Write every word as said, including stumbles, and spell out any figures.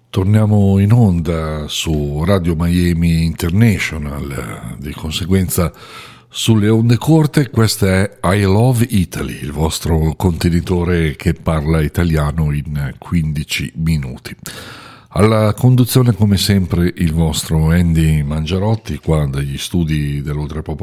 Torniamo in onda su Radio Miami International, di conseguenza sulle onde corte. Questa è I Love Italy, il vostro contenitore che parla italiano in quindici minuti. Alla conduzione, come sempre, il vostro Andy Mangiarotti, qua dagli studi dell'Oltrepo